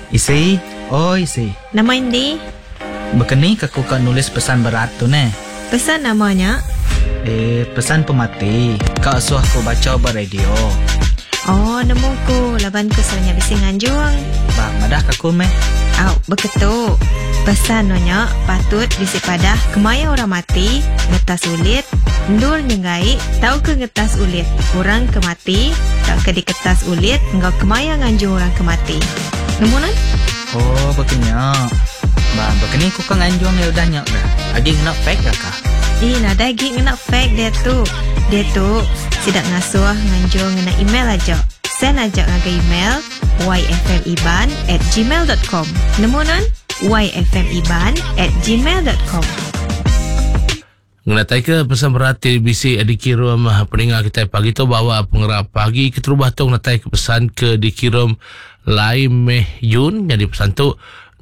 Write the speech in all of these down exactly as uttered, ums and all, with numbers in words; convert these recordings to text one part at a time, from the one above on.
Isi, oh isi. Nama Indi? Bekeni aku kan nulis pesan berat tu ne. Pesan namanya? Eh, pesan pemati. Kak suah aku baca beradio. Oh, nemu ku. Laban ku seranya bisi nganjung. Bang, madah kaku meh. Au, beketu. Pesan nanya patut bisi padah kemaya orang mati, ngetas ulit, ndul nyengai, tahu ke ngetas ulit. Orang kemati, tak ke diketas ulit, engkau kemaya nganjung orang kemati. Nemu nan? Oh, begini. Bang, begini ku kan nganjung ya udah nyak dah. Agi nak fake dah kah? Ih, nah daging nak fake dia tu. Dia tu sidak ngasuh nganjung ngena email aja. Send aja ngaga email y f m iban at gmail dot com. Nemu nan? y f m iban at gmail dot com. Ngelatai ke pesan berhati bisi dikirim peninggal kita pagi tu bawa pengerap pagi kita rubah tu ngelatai ke pesan ke dikirim lai meh Jun. Jadi pesan tu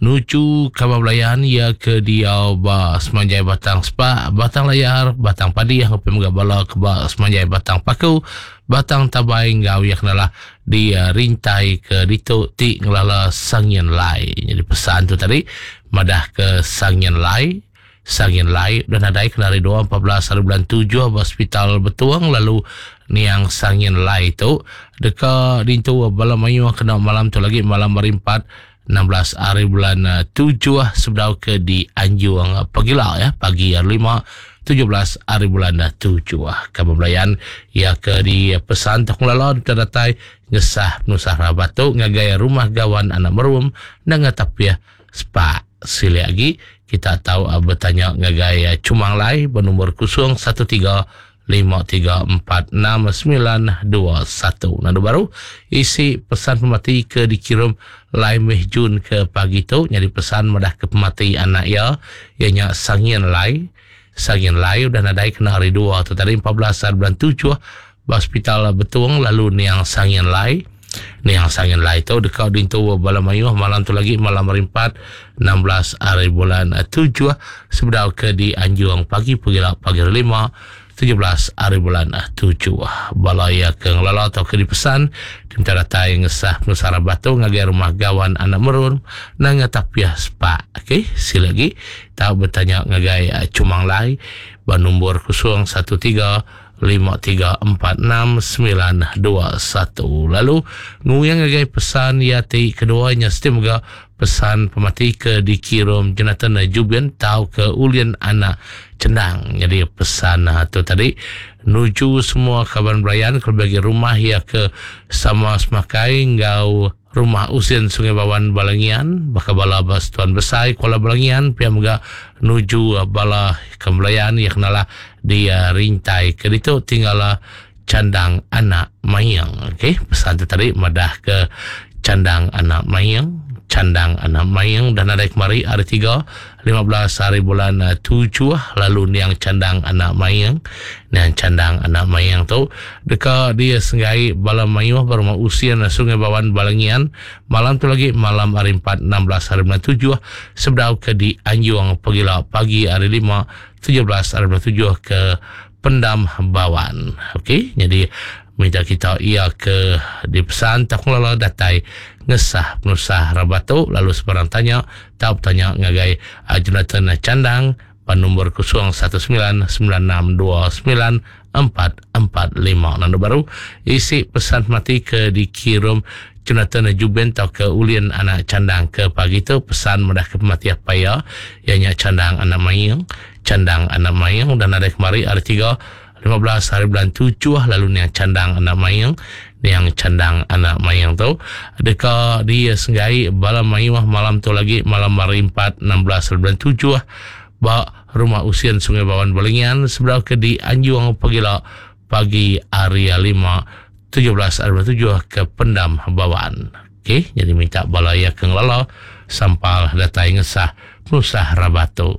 nucu kamar belayan ia ke dia ba semanjai batang spa batang layar batang padi yang ke mga bala ke ba semanjai batang paku batang tabai ngau yak nalah dia rintai ke ditu ti ngelala sangyan lai. Jadi pesan tu tadi madah ke sangyan lai sangyan lai dan adai kenari dua empat belas hari bulan tujuh hospital Betuang. Lalu niang sangyan lai tu deka dintu bala mayu kena malam tu lagi malam berimpat enam belas hari bulan tujuh sebedau ke di Anjuang Pagilau ya pagi hari lima tujuh belas hari bulan tujuh kamu belayan ya ke di pesan tak melala datai ngesah nusah rabatu ngagaya rumah gawan anak merum dan ngatapia spa sili lagi kita tahu bertanya ngagaya cumang lai bernomor kusung satu tiga lima tiga empat enam sembilan dua satu. Nado baru isi pesan pemati ke dikirim lai meh Jun ke pagi tu. Jadi pesan madah ke pemati anak ya ianya sangyan lai sangyan lai dan adai kena hari dua tu tadi empat belas hari bulan tujuh hospital Betuang. Lalu niang sangyan lai niang sangyan lai tu dekat dintu Balamayu malam tu lagi malam merimpat enam belas hari bulan tujuh sebedau ke di Anjuang pagi pagi pagi lima tujuh belas hari bulan tujuh balaya ke ngelala atau ke dipesan dimta datai ngesah nusara batu ngagai rumah gawan anak merun na ngatapiah spa. Okey, sila lagi tahu bertanya ngagai cumang lai bernombor kusung satu tiga lima tiga empat enam sembilan dua satu. Lalu nguyang ngagai pesan yati keduanya semoga pesan pemati ke dikirim Jonathan Jubian tahu ke ulian anak Cendang. Jadi pesan tu tadi nuju semua kawan belayan ke bagi rumah ya ke sama semakai ngau rumah usin Sungai Bawan Balangian baka bala bas tuan besai Kuala Balangian pia mga nuju bala kembelayan ya kenala dia rintai ke itu tinggal Candang anak Mayang. Okey, pesan tu tadi madah ke Candang anak Mayang Candang anak Mayang dan ada kemari hari tiga lima belas hari bulan tujuh. Lalu niang Candang anak Mayang niang Candang anak Mayang tu dekat dia senggai bala mayuh berumah usia Sungai Bawan Balangian malam tu lagi malam hari empat enam belas hari bulan tujuh sebedau ke di Anjuang Pagilau pagi hari lima tujuh belas hari bulan tujuh ke Pendam Bawan. Okey, jadi minta kita ia ke dipesan tak ngelala datai ngesah penusah rabatu. Lalu sebarang tanya tahu tanya ngagai uh, Jonathan Candang pada nombor kusung satu sembilan sembilan enam dua sembilan empat empat lima. Nando baru isi pesan mati ke dikirim Jonathan Juben tau ke ulian anak Candang ke pagi tu pesan mudah ke pemati apa ya ianya Candang anak Mayang Candang anak Mayang dan ada kemari hari tiga lima belas hari bulan tujuh. Lalu niang Candang anak Mayang niang Candang anak Mayang tu dekat dia senggai bala mayuh malam tu lagi malam hari empat enam belas hari bulan tujuh ba rumah usian Sungai Bawan Balangian sebelah ke di Anjuang Pagilau pagi hari lima tujuh belas hari bulan tujuh ke Pendam Bawan. Okey, jadi minta balaya ke ngelala sampal datai ngesah penusah rabatu.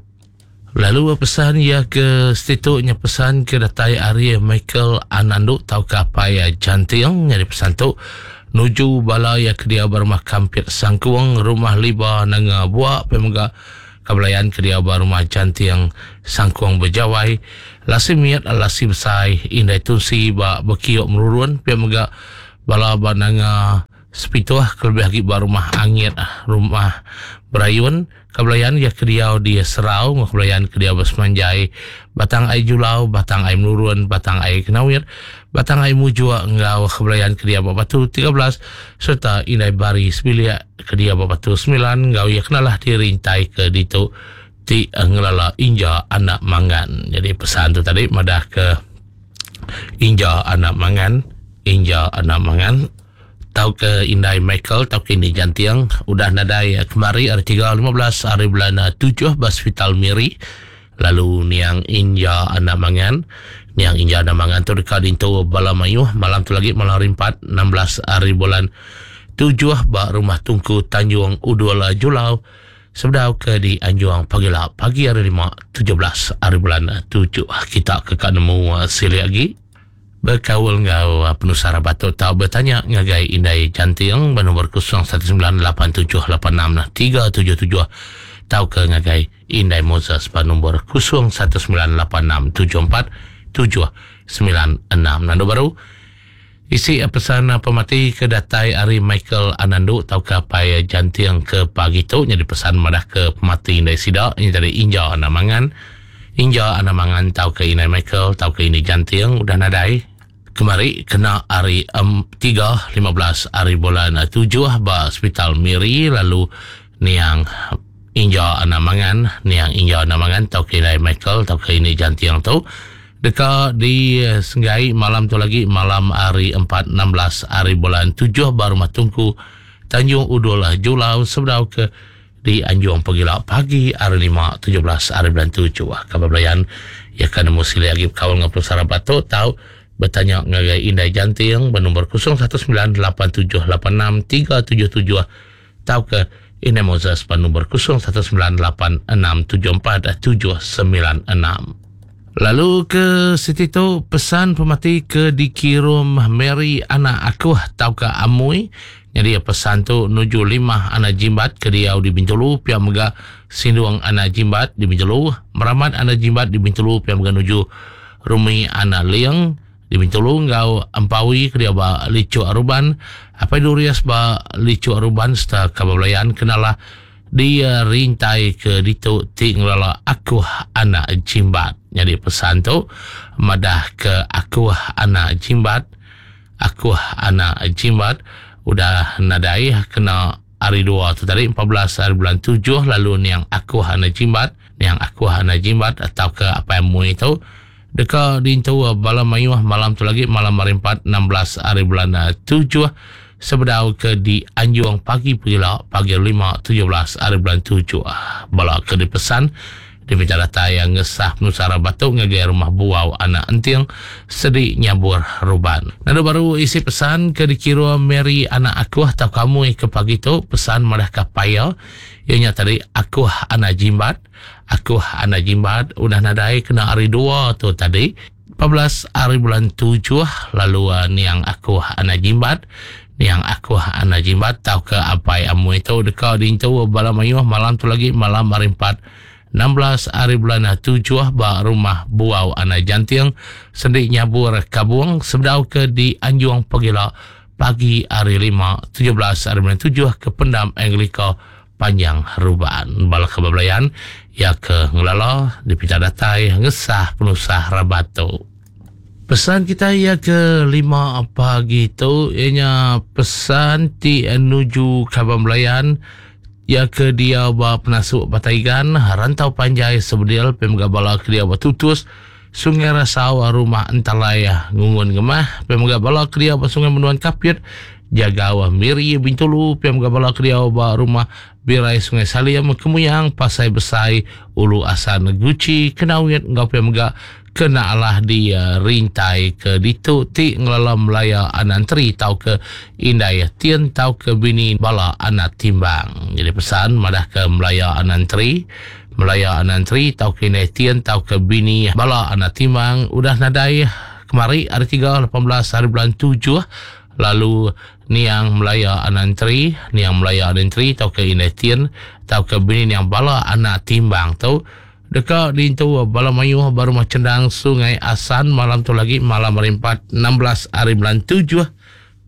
Lalu pesan ya ke stitunya pesan ke datai Arya Michael Anandu tau ke apa ya jantiang. Jadi pesan tu nuju bala ya ke dia berumah kampir sangkuang rumah liba nanga buak pemaga kabelayan ke dia berumah jantiang sangkuang berjawai lasi miat lasi besai indai tunsi ba bekiok merurun pemaga bala bananga sepituah kelebih lagi ba rumah angit rumah berayun kabelayan ya kediau dia serau ngakabelayan kediau basmanjai batang ai julau batang ai menurun batang ai kenawir batang ai mujua ngau kabelayan kediau babatu tiga belas serta inai bari sembilia kediau babatu sembilan ngau ya kenalah dirintai ke ditu ti ngelala inja anak mangan. Jadi pesan tu tadi madah ke inja anak mangan inja anak mangan tau ke Indai Michael tau ke ini jantiang udah nadai kemari hari tiga lima belas hari bulan tujuh bas Vital Miri lalu niang inja anak mangan niang inja anak mangan tu dekat into Balamayu malam tu lagi malam hari empat enam belas hari bulan tujuh ba rumah tungku Tanjung Udul Julau sebedau ke di Anjuang pagi lah pagi hari lima tujuh belas hari bulan tujuh kita ke kanemu sili lagi berkawal ngau penusara batu tau bertanya ngagai Indai Jantiang bernomor kosong satu sembilan lapan tujuh lapan enam tiga tujuh tujuh tau ke ngagai Indai Moses bernomor kosong satu sembilan lapan enam tujuh empat tujuh sembilan enam. Nando baru isi pesan pemati ke datai Ari Michael Anandu tau ke pai Jantiang ke pagi tu jadi pesan madah ke pemati Indai Sida ini tadi inja anak mangan inja anak mangan tau ke Indai Michael tau ke ini Jantiang udah nadai kemari kena hari um, tiga lima belas hari bulan tujuh ba Hospital Miri lalu niang inja anak mangan niang inja anak mangan tau ke Indai Michael tau ke ini Jantiang tu dekat di uh, Senggai malam tu lagi malam hari empat enam belas hari bulan tujuh baru matungku Tanjung Udul Julau sebedau ke di Anjuang pagila pagi hari lima tujuh belas hari bulan tujuh kabar belayan ya kan musili lagi kawal ngapul sarabat tu tau bertanya ngagai Indai Jantiang bernomor kosong satu sembilan lapan tujuh lapan enam tiga tujuh tujuh tau ke Indai Moses bernomor kosong satu sembilan lapan enam tujuh empat tujuh sembilan enam. Lalu ke situ tu pesan pemati ke dikirim Mary anak aku tau ke Amui jadi pesan tu nuju lima anak jimbat ke dia di Bintulu pihak mega sinduang anak jimbat di Bintulu meramat anak jimbat di Bintulu pihak mega nuju Rumi anak liang di Bintulu ngau ampawi ke dia ba licu aruban apa durias ba licu aruban sta kabablayan kenalah dia rintai ke ditu ti ngelala aku anak jimbat jadi pesan tu madah ke aku anak jimbat aku anak jimbat udah nadai kena hari dua tu tadi empat belas hari bulan tujuh lalu niang aku anak jimbat niang aku anak jimbat atau ke apa yang mu itu dekat di Intu Balamayu malam tu lagi malam hari empat enam belas hari bulan tujuh sebedau ke di Anjuang pagi pagila pagi lima tujuh belas hari bulan tujuh bala ke di pesan di bicara yang ngesah penusara batu ngagai rumah buau anak enting sedih nyabur ruban. Nado baru isi pesan ke dikiru Mary anak aku atau kamu ke pagi tu pesan madah kapaya ianya tadi aku anak jimbat aku anak jimbat udah nadai kena hari dua tu tadi empat belas hari bulan tujuh lalu uh, niang aku anak jimbat niang aku anak jimbat tau ke apa amu itu dekat di itu Balamayu malam tu lagi malam hari empat enam belas hari bulan tujuh ba rumah buau anak Jantiang sendik nyabur kabung sebedau ke di Anjuang pagila pagi hari lima tujuh belas hari bulan tujuh ke pendam Anglika panjang ruban bala kebablayan ya ke ngelala di pita datai ngesah penusah rabatu. Pesan kita ya ke lima pagi tu ianya pesan ti nuju kabablayan ya ke dia ba penasuk Bataigan rantau panjai sebedil pemega bala ke dia batutus Sungai Rasau rumah entalaya ngungun gemah pemega bala ke dia ba Sungai Menuan Kapit Jagawa Miri Bintulu pemega bala ke dia ba rumah Birai Sungai Saliam Kemuyang Pasai Besai Ulu Asan Guci Kenawit ngau pemega kena alah dia rintai ke ditu ti ngelalam Melaya Anantri tau ke Indai Tien tau ke bini bala anak timbang. Jadi pesan madah ke Melaya Anantri Melaya Anantri tau ke Indai Tien tau ke bini bala anak timbang udah nadai kemari hari tiga lapan belas hari bulan tujuh lalu niang Melaya Anantri niang Melaya Anantri tau ke Indai Tien tau ke bini yang bala anak timbang tau dekat di itu Balamayu baru macendang Sungai Asan malam tu lagi malam hari empat enam belas hari bulan tujuh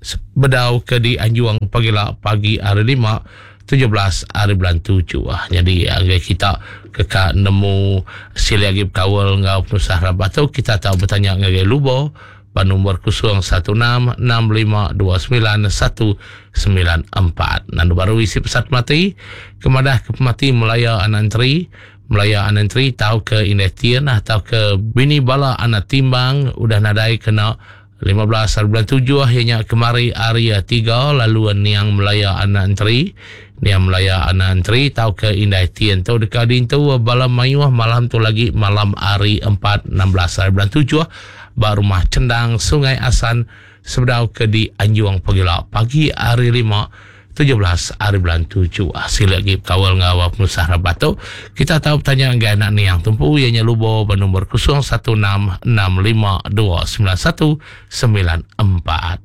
bedau ke di anjuang pagi lah pagi hari lima tujuh belas hari bulan tujuh. Ah, jadi agak kita kekak nemu sila lagi kawal ngau penusah rabat tu kita tahu bertanya ngagai lubo pada nombor kosong satu enam enam lima dua sembilan satu sembilan empat. Nandu baru isi pesat mati kemadah ke pemati Melaya Anantri Melaya Anantri tahu ke Indetian atau ke bini bala anak timbang udah nadai kena lima belas hari bulan tujuh akhirnya kemari area tiga lalu niang Melaya Anantri niang Melaya Anantri tahu ke Indetian tahu dekat dintu bala mayuah malam tu lagi malam hari empat enam belas hari bulan tujuh baru rumah Cendang Sungai Asan sebedau ke di Anjuang Pagila pagi hari lima tujuh belas hari bulan tujuh. Hasil lagi kawal ngawa penusah rabat tu kita tahu tanya enggak anak ni yang tumpu ianya lubo bernombor kosong satu enam enam lima dua sembilan satu sembilan empat.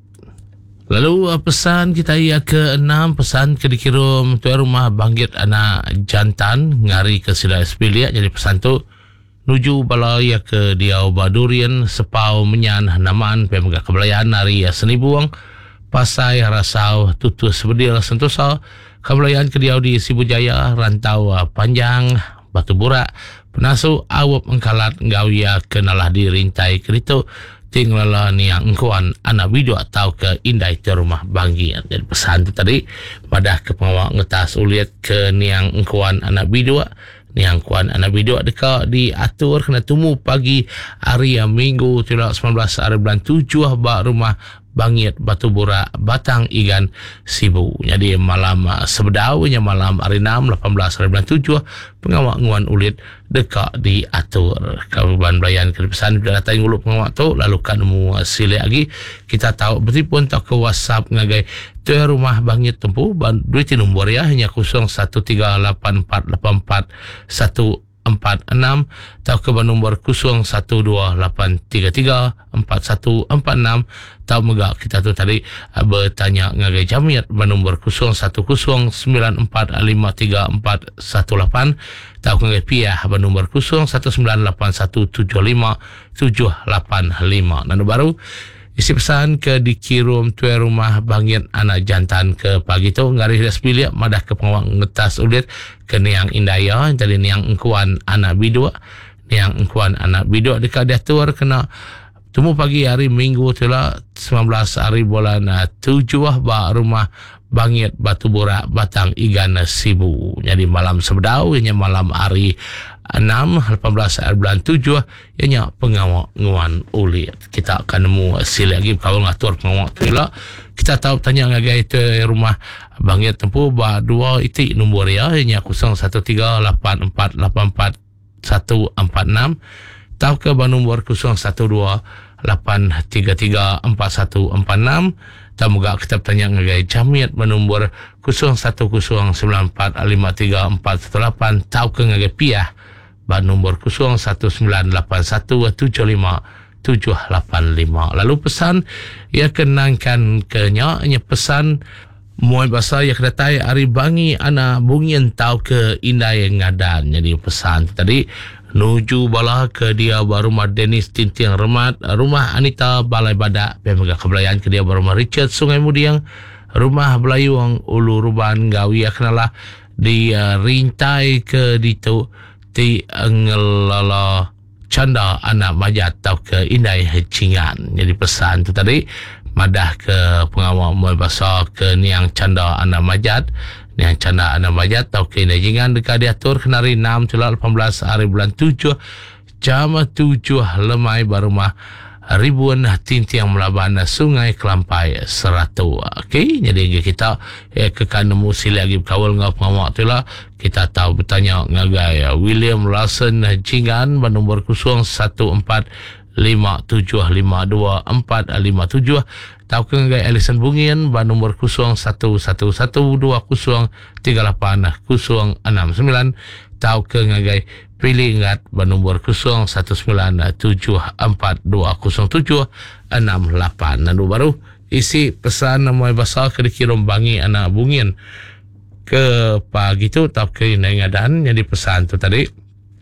Lalu pesan kita ia ke enam pesan ke dikirim tuan rumah Banggit anak jantan ngari ke sila Espilia. Jadi pesan tu nuju balaya ke Diau Badurian sepau menyan naman pemegah kebelayan nari seni buang pasai rasau tutu sebedil sentosa kebelayan ke Diau di Sibujaya rantau panjang Batu Burak penasu awap engkalat ngawia kenalah dirintai kerito tinglala niang engkuan anak video atau ke indai ke rumah Banggit. Jadi pesan tu tadi madah ke pengawak ngetas uliat ke niang engkuan anak video niang kuan anak video dekat diatur kena tumu pagi hari minggu sembilan belas hari bulan tujuh bak rumah Banggit Batu Burak Batang Igan Sibu. Jadi malam sebedaunya malam hari enam lapan belas hari bulan tujuh pengawak nguan ulit dekat diatur Kabupaten Belayan ke pesan bila datang ulup pengawak tu lalu kan mu sila lagi kita tahu betul pun tak ke WhatsApp ngagai tu rumah Banggit tempu duit nombor ya hanya kosong satu tiga lapan empat lapan empat satu empat enam atau ke nombor kosong satu dua lapan tiga tiga empat satu empat enam tahu megak kita tu tadi bertanya ngagai jamiat nombor kosong satu kosong sembilan empat lima tiga empat satu lapan tahu ngagai piah nombor kosong satu sembilan lapan satu tujuh lima tujuh lapan lima. Nanti baru isi pesan ke dikirim tuan rumah Banggit anak jantan ke pagi tu ngari dah sepilik madah ke pengawak ngetas ulit ke niang indaya jadi niang engkuan anak bidua niang engkuan anak bidua dekat diatur kena temu pagi hari minggu tu lah sembilan belas hari bulan tujuh bak rumah Banggit Batu Burak Batang Igan Sibu. Jadi malam sebedau ianya malam hari enam lapan belas hari bulan tujuh ianya pengawak nguan ulit. Kita akan nemu sila lagi kalau ngatur pengawak tu lah. Kita tahu tanya ngagai itu rumah Banggit tempu ba dua itik nombor ya ianya kosong satu tiga lapan empat lapan empat satu empat enam tahu ke ba nombor kosong satu dua lapan tiga tiga empat satu empat enam. Tahu juga kita tanya ngagai jamiat nombor kosong satu kosong sembilan empat lima tiga empat satu lapan tahu ke ngagai piah ba nombor kosong satu sembilan lapan satu tujuh lima tujuh lapan lima. Lalu pesan ia kenangkan kenya nya pesan muai bahasa yang kedatai hari bangi anak bungin tahu ke indai ngadan. Jadi pesan tadi nuju bala ke dia rumah Dennis Tintiang Remat rumah Anita Balai Badak pemegah kebelayan ke dia rumah Richard Sungai Mudiang rumah Belayuang Ulu Ruban Gawi kenalah di uh, rintai ke ditu ti ngelala canda anak majat tau ke indai Cingan. Jadi pesan tu tadi madah ke pengawal muai bahasa ke niang canda anak majat niang canda anak majat tau ke indai Cingan dekat diatur kenari enam tulah lapan belas hari bulan tujuh jam tujuh lemai barumah ribuan tintiang melaban sungai Kelampai Seratu. Okey, jadi kita eh, ke kanemu sila lagi kawal ngau pengawak tu lah kita tahu bertanya ngagai William Lawson Cingan nombor kosong satu empat lima tujuh lima dua empat lima tujuh tahu ke ngagai Alison Bungin nombor kosong satu satu satu dua kosong tiga lapan kosong enam sembilan tahu ke ngagai pilih ingat nombor kosong satu sembilan tujuh empat dua kosong tujuh enam lapan. Nandu baru isi pesan nama bahasa ke dikirim bangi anak bungin ke pagi tu tak ke ngadan. Jadi pesan tu tadi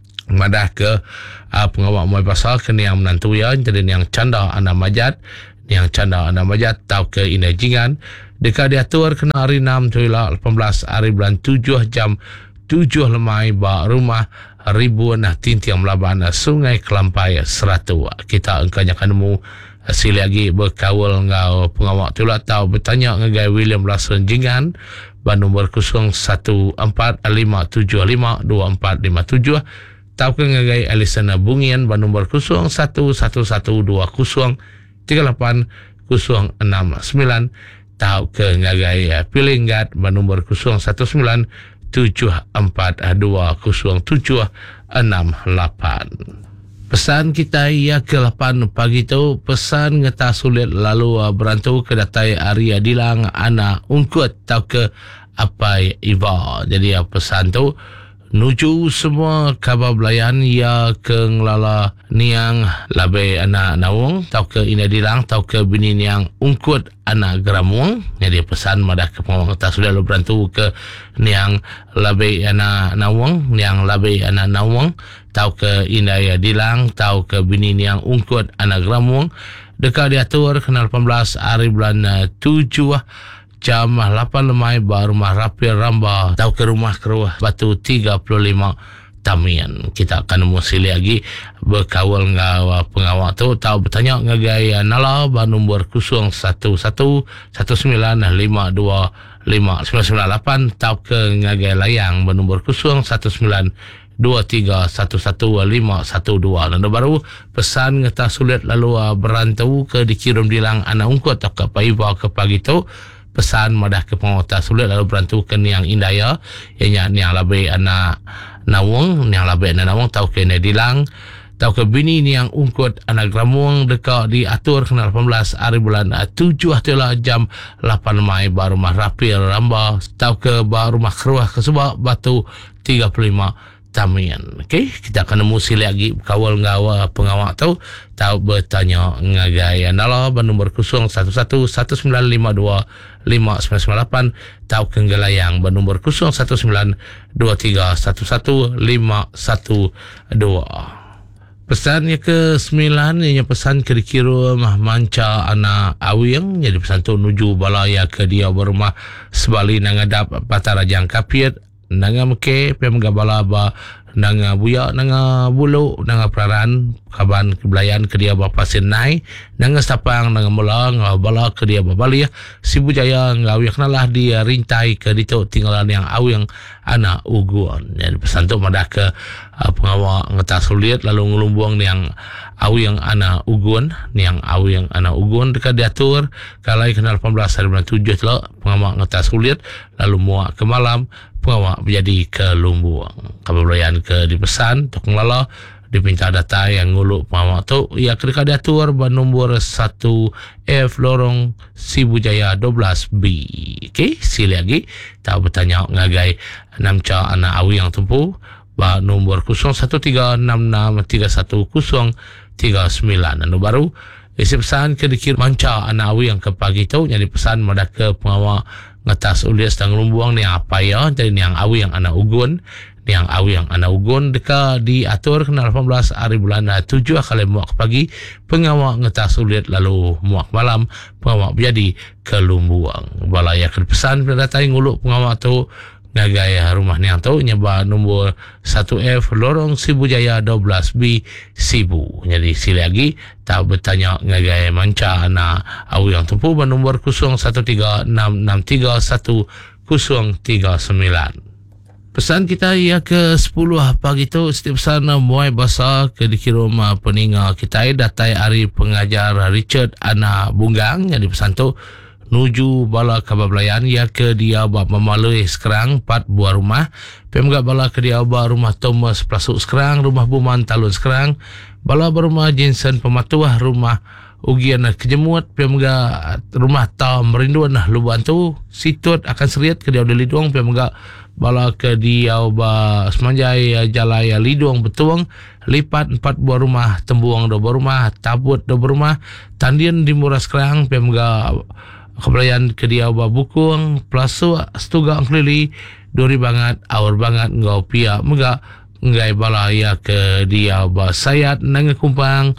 madah ke uh, pengawak muai bahasa ke yang menantu ya jadi yang canda anak majat yang canda anak majat tau ke inai jingan dekat diatur kena hari enam tuila lapan belas hari bulan tujuh jam tujuh lemai ba rumah ribuan tintiang melaban sungai Kelampai Seratu. Kita engkanya kan nemu sili lagi berkawal ngau pengawak tuila tau bertanya ngagai William Lassen jingan ba nombor kosong satu empat lima tujuh lima dua empat lima tujuh tau ke ngagai Alisana Bungian ba nombor kosong satu satu satu dua kosong tiga lapan kosong enam sembilan tau ke ngagai Pilinggat ba nombor kosong satu sembilan tujuh empat dua kosong tujuh enam lapan. Pesan kita ia ke lapan pagi tu pesan ngeta sulit lalu berantau ke datai Arya Dilang anak ungkut tau ke apa iba. Jadi pesan tu nuju semua kabar belayan ia ke ngelala niang labe anak nawong tau ke ina dilang tau ke bini niang ungkut anak geramuang. Jadi pesan madah ke pengawang tak sudah lo berantu ke niang labe anak nawong niang labe anak nawong tau ke ina ya dilang tau ke bini niang ungkut anak geramuang dekat diatur kena lapan belas hari bulan tujuh jam lapan lemai baru rumah Rapi Ramba tau ke rumah keruah Batu tiga puluh lima Tamian. Kita akan musili lagi berkawal ngau pengawak tu tau bertanya ngagai nala ba nombor kosong satu satu satu sembilan lima dua lima sembilan sembilan lapan tau ke ngagai layang ba nombor kosong satu sembilan dua tiga satu satu lima satu dua. Dan baru pesan ngeta sulit lalu berantau ke dikirim dilang anak ungkut atau ke paiba ke pagi tu pesan madah ke pengota sulit lalu berantu ke niang indaya ianya niang labe anak nawang niang labe anak nawang tau ke dilang tau ke bini niang ungkut anak gramuang dekat diatur kena lapan belas hari bulan tujuh itulah jam lapan Mai baru rumah Rapi Ramba tau ke baru rumah keruah ke sebab Batu tiga puluh lima Tamian. Okey, kita akan nemu sili lagi kawal ngawa pengawak tu tahu bertanya ngagai nala ba nombor kosong satu satu satu sembilan lima dua lima sembilan sembilan lapan tahu ke Gelayang ba nombor kosong satu sembilan dua tiga satu satu lima satu dua. Pesan yang ke sembilan ianya pesan ke dikira mah manca anak awing. Jadi pesan tu nuju balaya ke dia berumah sebali nangadap Patarajang Kapit nanga meke pe menggabala ba nanga buya nanga bulu nanga peraran kaban kebelayan ke dia bapa senai nanga sapang nanga mula ngabala ke dia babali Sibu Jaya ngawi kenalah dia rintai ke ditu tinggalan yang awing anak uguan. Jadi pesan tu madah ke uh, pengawal ngeta sulit lalu ngelumbuang yang awing anak uguan yang awing anak uguan dekat diatur kalai kena lapan belas hari bulan tujuh tu pengawal ngeta sulit lalu muak ke malam pengawak menjadi ke Lumbuang. Kabelayan ke dipesan tok ngelala dipinta data yang nguluk pengawak tu ia kedekat diatur ba nombor satu F lorong Sibu Jaya dua belas B. Okey, sili lagi tak bertanya ngagai namca anak awi yang tempuh ba nombor kosong satu tiga enam enam tiga satu kosong tiga sembilan. Anu baru isi pesan ke dikir manca anak awi yang ke pagi tu jadi pesan madah ke pengawak ngetas ulias dan lumbuang ni apa ya. Jadi ni yang awi yang anak ugun ni yang awi yang anak ugun dekat diatur kena lapan belas hari bulan tujuh kali muak pagi pengawak ngetas ulias lalu muak malam pengawak jadi ke lumbuang. Balaya ke pesan pendatai nguluk pengawak tu ngagai rumah ni yang tu nyeba nombor satu F lorong Sibu Jaya dua belas B Sibu. Jadi sila lagi tak bertanya ngagai manca anak awi yang tempuh ba nombor kosong satu tiga enam enam tiga satu kosong tiga sembilan. Pesan kita ia ke sepuluh pagi tu setiap pesan muai bahasa ke dikirim peninga kita datai hari pengajar Richard anak Bunggang. Jadi pesan tu nuju bala kabablayan ya ke dia ba memalui sekarang empat buah rumah pemga bala ke dia ba rumah Thomas Plasuk sekarang rumah Buman Talun sekarang bala berumah Jensen Pematuah rumah ugian kejemut pemga rumah Tom Merinduan Luban tu situt akan seriat ke dia Liduang pemga bala ke dia ba Semanjai Jalaya Liduang Betuang lipat empat buah rumah Tembuang dua buah rumah Tabut dua buah rumah Tandian di Murah sekarang pemga kebelayan ke dia ba Bukung Plasu Stuga Angklili dori banget awar banget ngau pia mega ngai balaya ke dia ba Sayat nang kumpang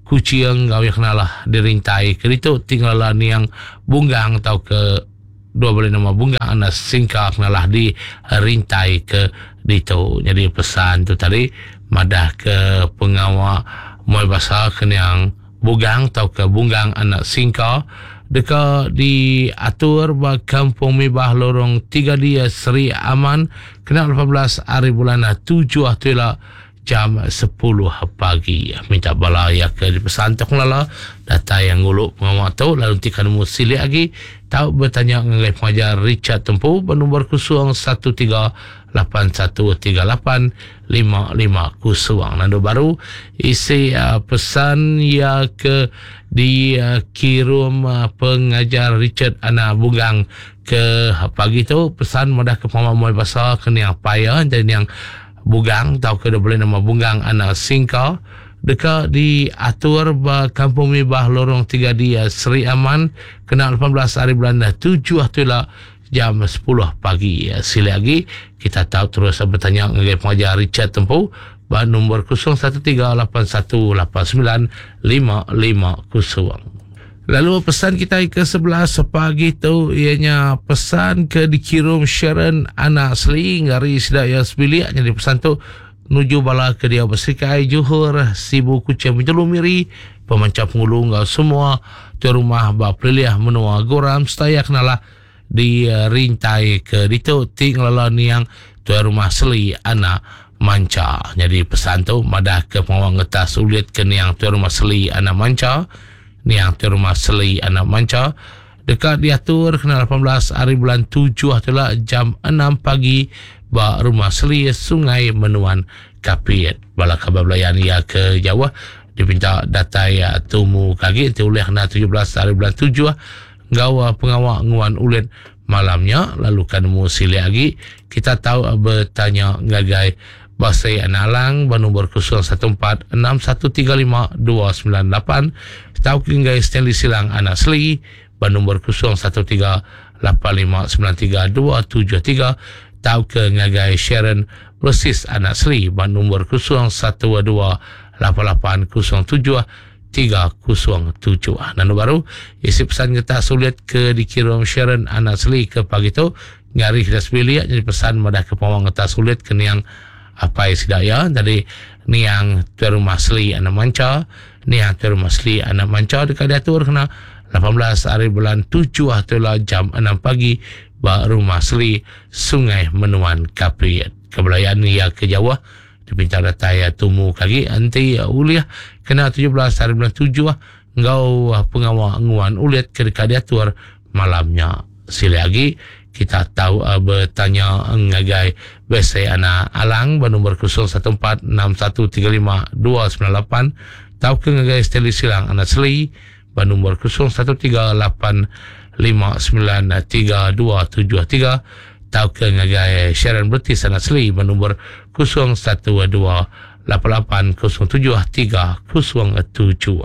kucing kau yang kenalah dirintai kerito tinggal lah ni yang bunggang tau ke dua boleh nama bunggang anak singka kenalah dirintai ke dito. Jadi pesan tu tadi madah ke pengawal moi bahasa ke yang bunggang tau ke bunggang anak singka deka diatur ba Kampung Mibah lorong tiga dia Seri Aman kena lapan belas hari bulan tujuh atulah jam sepuluh pagi. Minta bala ya ke dipesan tak lala data yang nguluk pengawal tu lalu tikan musili lagi tahu bertanya dengan pengajar Richard Tempu bernombor kosong satu tiga lapan satu tiga lapan lima lima kosong. Nando baru isi uh, pesan ya ke di uh, kirim uh, pengajar Richard Ana Bunggang ke pagi tu pesan mudah ke pemamoy bahasa kena yang payah dan yang Bugang tahu ke boleh nama Bunggang anak singka dekat diatur ba Kampung Mibah lorong tiga dia Seri Aman kena lapan belas hari bulan tujuh atulah jam sepuluh pagi. Sila lagi kita tahu terus bertanya dengan pengajar Richard Tempu ba nombor kosong satu tiga lapan satu lapan sembilan lima lima kosong. Lalu pesan kita ke sebelas pagi tu ianya pesan ke dikirim Sharon anak Seli ngari sidaya sebilik. Jadi pesan tu nuju bala ke dia bersikai Johor Sibu Kucing Menjelumiri pemancar pengulung semua tu rumah ba peliliah menua goram setaya kenalah di uh, rintai ke ditu tinggal ni yang tu rumah Seli anak manca. Jadi pesan tu madah ke pengawang ngetas ulit ke ni yang tu rumah Seli anak manca ni yang tu rumah Seli anak manca dekat diatur kena lapan belas hari bulan tujuh itulah jam enam pagi ba rumah Seli Sungai Menuan Kapit. Bala khabar belayan ya ke Jawa dipinta data ya tumu kaki tu oleh kena tujuh belas hari bulan tujuh gawa pengawal nguan ulit malamnya. Lalu kan musili lagi kita tahu bertanya ngagai Basai Analang bernombor kosong satu empat enam satu tiga lima dua sembilan lapan. Tahu kenggai Stanley Silang anak Seli bernombor kosong satu tiga lapan lima sembilan tiga dua tujuh tiga. Tahu ke ngagai Sharon Persis anak Seli bernombor kosong satu dua lapan lapan kosong tujuh tiga kosong tujuh. Nano baru isi pesan kita sulit ke dikirim Sharon anak Seli ke pagi tu ngari kita sebilik. Jadi pesan madah ke pawang kita sulit ke yang apa yang sedaya dari ni yang tuan rumah Seli anak manca ni yang tuan rumah Seli anak manca dekat diatur kena lapan belas hari bulan tujuh itulah jam enam pagi ba rumah Seli Sungai Menuan Kapit. Kebelayan ni ya ke Jawa dipinta data ya tumu kaki anti uliah kena tujuh belas hari bulan tujuh ngau pengawal nguan ulit ke dekat diatur malamnya. Sila lagi kita tahu uh, bertanya ngagai Besai anak Alang bernombor kosong satu empat enam satu tiga lima dua sembilan lapan. Tahu ke ngagai Steli Silang anak Seli bernombor kosong satu tiga lapan lima sembilan tiga dua tujuh tiga. Tahu ke ngagai Sharon Bertis anak Seli bernombor kosong satu dua lapan lapan kosong tujuh tiga kosong tujuh.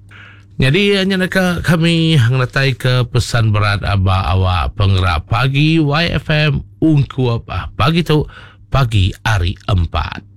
Jadi hanya nak kami ngeletai ke pesan berat aba awak penggerak pagi Y F M ungkuap pagi tu pagi hari empat.